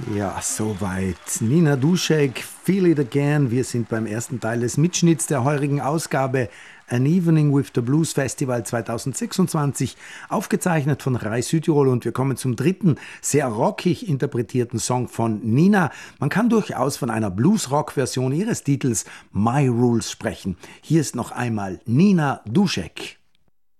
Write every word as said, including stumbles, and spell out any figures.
Ja, soweit. Nina Duschek, Feel It Again. Wir sind beim ersten Teil des Mitschnitts der heurigen Ausgabe An Evening with the Blues Festival zwanzig sechsundzwanzig, aufgezeichnet von Rai Südtirol, und wir kommen zum dritten, sehr rockig interpretierten Song von Nina. Man kann durchaus von einer Blues-Rock-Version ihres Titels My Rules sprechen. Hier ist noch einmal Nina Duschek.